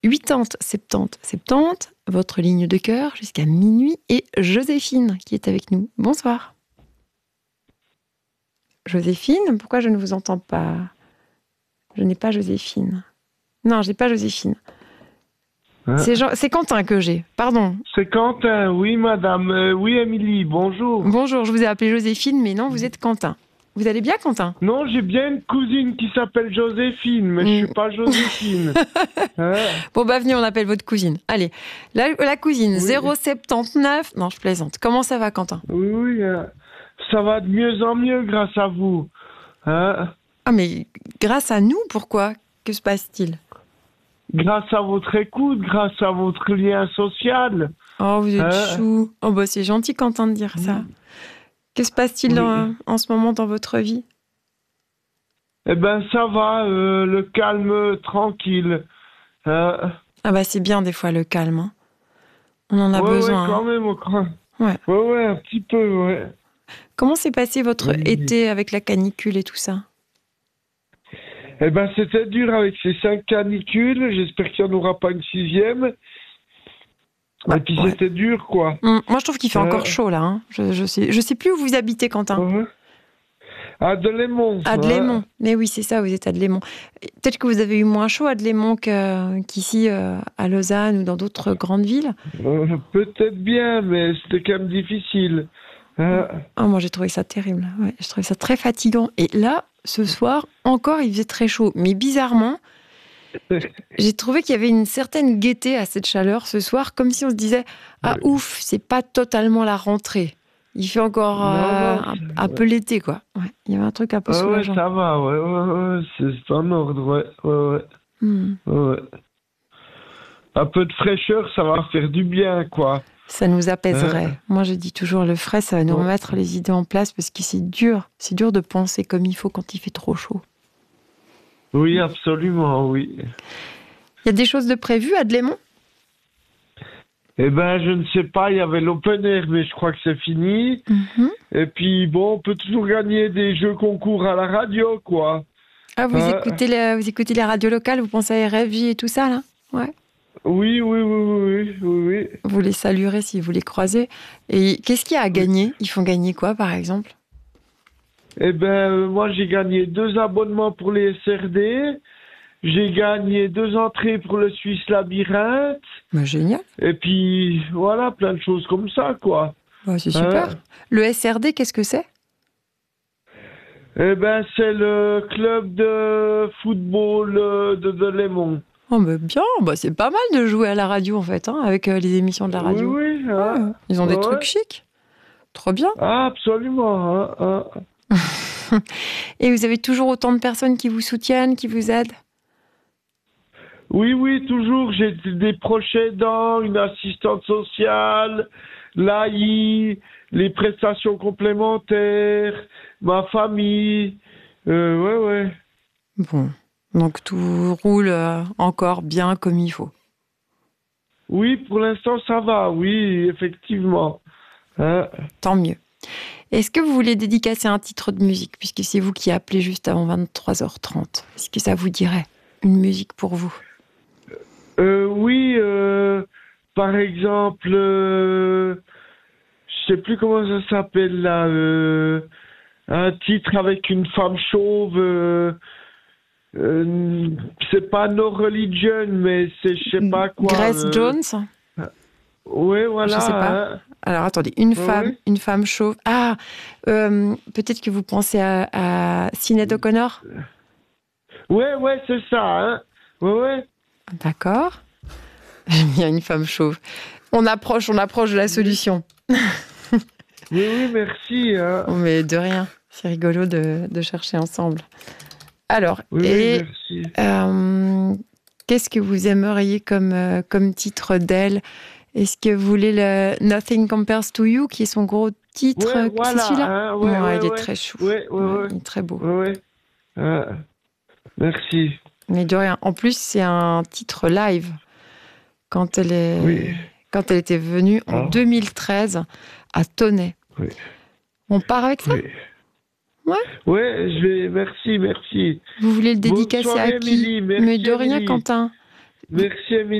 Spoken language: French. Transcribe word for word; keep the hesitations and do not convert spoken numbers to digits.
quatre-vingt-dix, soixante-dix, soixante-dix, votre ligne de cœur jusqu'à minuit, et Joséphine qui est avec nous. Bonsoir. Joséphine, pourquoi je ne vous entends pas? Je n'ai pas Joséphine. Non, je n'ai pas Joséphine. Hein? C'est, Jean... c'est Quentin que j'ai, pardon. C'est Quentin, oui madame. Euh, oui Émilie, bonjour. Bonjour, je vous ai appelé Joséphine, mais non, vous êtes Quentin. Vous allez bien, Quentin? Non, j'ai bien une cousine qui s'appelle Joséphine, mais mm. je suis pas Joséphine. Hein? Bon, bah venez, on appelle votre cousine. Allez, la, la cousine, oui. zéro soixante-dix-neuf. Non, je plaisante. Comment ça va, Quentin? Oui, oui, euh, ça va de mieux en mieux grâce à vous. Hein? Ah, mais grâce à nous, pourquoi? Que se passe-t-il? Grâce à votre écoute, grâce à votre lien social. Oh, vous êtes hein? chou. Oh, bah c'est gentil, Quentin, de dire ça. Que se passe-t-il oui. en, en ce moment dans votre vie? Eh ben, ça va, euh, le calme, tranquille. Euh... Ah bah c'est bien des fois le calme. Hein. On en a ouais, besoin. Ouais, quand hein. même, on craint. Ouais. ouais, ouais, un petit peu, ouais. Comment s'est passé votre oui. été avec la canicule et tout ça? Eh ben, c'était dur avec ces cinq canicules. J'espère qu'il n'y en aura pas une sixième. Bah, et puis ouais. c'était dur, quoi. Mmh, moi, je trouve qu'il fait euh... encore chaud, là. Hein. Je, je, sais, je sais plus où vous habitez, Quentin. Uh-huh. À Delémont. À Delémont. Ouais. Mais oui, c'est ça, vous êtes à Delémont. Peut-être que vous avez eu moins chaud à Delémont que, qu'ici, euh, à Lausanne ou dans d'autres grandes villes. Euh, peut-être bien, mais c'était quand même difficile. Euh... Oh, moi, j'ai trouvé ça terrible. Ouais, j'ai trouvé ça très fatigant. Et là, ce soir, encore, il faisait très chaud. Mais bizarrement, j'ai trouvé qu'il y avait une certaine gaieté à cette chaleur ce soir, comme si on se disait « Ah, ouf, c'est pas totalement la rentrée. Il fait encore non, euh, non, un, un peu l'été, quoi. Ouais, » Il y avait un truc un peu ah, soulageant. Ouais, ça va, ouais, ouais, ouais, c'est, c'est en ordre, ouais, ouais, ouais. Mm. ouais. Un peu de fraîcheur, ça va faire du bien, quoi. Ça nous apaiserait. Hein? Moi, je dis toujours, le frais, ça va nous ouais. remettre les idées en place, parce que c'est dur. C'est dur de penser comme il faut quand il fait trop chaud. Oui, absolument, oui. Il y a des choses de prévues à Delémont? Eh ben, je ne sais pas, il y avait l'open air, mais je crois que c'est fini. Mm-hmm. Et puis, bon, on peut toujours gagner des jeux concours à la radio, quoi. Ah, vous, hein? écoutez les, vous écoutez les radios locales, vous pensez à R F J et tout ça, là? Ouais. Oui, oui, oui, oui, oui, oui. Vous les saluerez si vous les croisez. Et qu'est-ce qu'il y a à gagner? Ils font gagner quoi, par exemple? Eh ben, euh, moi, j'ai gagné deux abonnements pour les S R D. J'ai gagné deux entrées pour le Suisse Labyrinthe. Bah, génial. Et puis, voilà, plein de choses comme ça, quoi. Bah, c'est super. Hein? Le S R D, qu'est-ce que c'est? Eh ben, c'est le club de football de Delémont. Oh, bah bien, bah, c'est pas mal de jouer à la radio, en fait, hein, avec euh, les émissions de la radio. Oui, oui. Hein? Ouais. Ils ont des ouais. trucs chics. Trop bien. Ah, absolument. Hein, hein. Et vous avez toujours autant de personnes qui vous soutiennent, qui vous aident? Oui, oui, toujours. J'ai des proches aidants, une assistante sociale, l'A I, les prestations complémentaires, ma famille. Euh, ouais, ouais. Bon, donc tout roule euh, encore bien comme il faut. Oui, pour l'instant, ça va. Oui, effectivement. Hein? Tant mieux. Est-ce que vous voulez dédicacer un titre de musique, puisque c'est vous qui appelez juste avant vingt-trois heures trente? Est-ce que ça vous dirait une musique pour vous? euh, Oui, euh, par exemple, euh, je sais plus comment ça s'appelle là, euh, un titre avec une femme chauve. Euh, euh, c'est pas No Religion, mais c'est je sais pas quoi. Grace euh, Jones? Oui, voilà. Je sais pas. Hein. Alors attendez, une ouais, femme, ouais. une femme chauve. Ah, euh, peut-être que vous pensez à, à Sinéad O'Connor. Ouais, ouais, c'est ça. Hein. Ouais, ouais. D'accord. J'aime bien une femme chauve. On approche, on approche de la solution. Oui, oui, merci. Hein. Oh, mais de rien. C'est rigolo de, de chercher ensemble. Alors, oui, et oui, merci. Euh, qu'est-ce que vous aimeriez comme, euh, comme titre d'elle? Est-ce que vous voulez le Nothing Compares to You, qui est son gros titre? Ouais, voilà, c'est celui-là? hein, ouais, ouais, ouais, il est ouais. très chou. Ouais, ouais, ouais, ouais. Il est très beau. Ouais, ouais. Euh, merci. Mais de rien. En plus, c'est un titre live. Quand elle, est... oui. Quand elle était venue en oh. deux mille treize à Tonnet. Oui. On part avec ça? Oui. Ouais. Ouais, je vais. Merci, merci. Vous voulez le dédicacer Bonne soirée, à qui? Émilie. Merci, Mais de rien, Émilie. Quentin. Merci, Amélie.